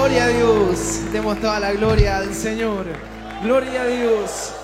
Gloria a Dios. Demos toda la gloria al Señor. Gloria a Dios.